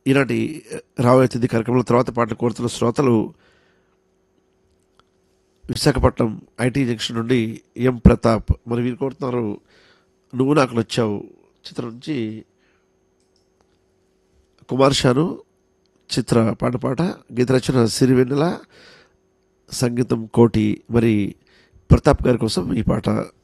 ఈనాటి రాబోయే తిథి కార్యక్రమంలో తర్వాత పాటలు కోరుతున్న శ్రోతలు విశాఖపట్నం ఐటీ జంక్షన్ నుండి ఎం ప్రతాప్. మరి వీరు కోరుతున్నారు నువ్వు నాకు నచ్చావు చిత్రం నుంచి కుమార్ షాను చిత్ర పాట గీత రచన సిరివెన్నెల, సంగీతం కోటి. మరి ప్రతాప్ గారి కోసం ఈ పాట.